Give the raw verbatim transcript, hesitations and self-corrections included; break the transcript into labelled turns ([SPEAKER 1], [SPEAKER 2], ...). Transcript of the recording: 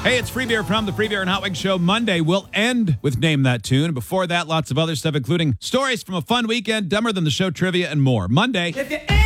[SPEAKER 1] Hey, it's Free Beer from the Free Beer and Hot Wings Show. Monday will end with Name That Tune. Before that, lots of other stuff, including stories from a fun weekend, Dumber Than the Show trivia, and more. Monday.
[SPEAKER 2] If you